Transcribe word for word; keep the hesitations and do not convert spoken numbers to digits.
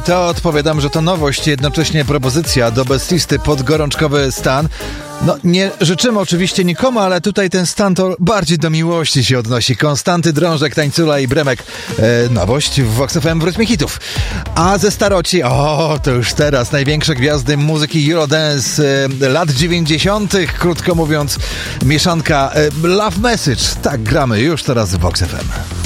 to odpowiadam, że to nowość, jednocześnie propozycja do bezlisty pod gorączkowy stan. No, nie życzymy oczywiście nikomu, ale tutaj ten stan to bardziej do miłości się odnosi. Konstanty, Drążek, Tańcula i Bremek. E, nowość w Vox F M w rytmie hitów. A ze staroci, o, to już teraz największe gwiazdy muzyki Eurodance e, lat dziewięćdziesiątych. Krótko mówiąc, mieszanka e, Love Message. Tak gramy już teraz w Vox F M.